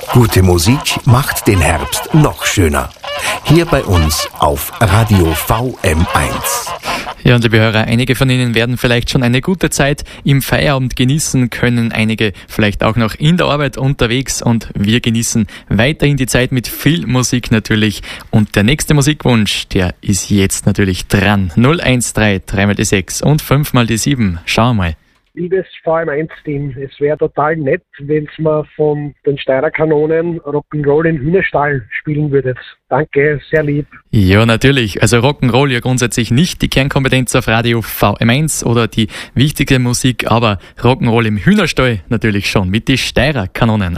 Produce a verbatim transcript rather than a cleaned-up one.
Gute Musik macht den Herbst noch schöner. Hier bei uns auf Radio V M eins. Ja, und liebe Hörer, einige von Ihnen werden vielleicht schon eine gute Zeit im Feierabend genießen können, einige vielleicht auch noch in der Arbeit unterwegs, und wir genießen weiterhin die Zeit mit viel Musik natürlich. Und der nächste Musikwunsch, der ist jetzt natürlich dran. null eins drei, drei mal die sechs und fünf mal die sieben. Schauen wir mal. Liebes V M eins Team, es wäre total nett, wenn es mal von den Steirer Kanonen Rock'n'Roll in Hühnerstall spielen würdet. Danke, sehr lieb. Ja, natürlich. Also Rock'n'Roll ja grundsätzlich nicht die Kernkompetenz auf Radio V M eins oder die wichtige Musik, aber Rock'n'Roll im Hühnerstall natürlich schon mit die Steirer Kanonen.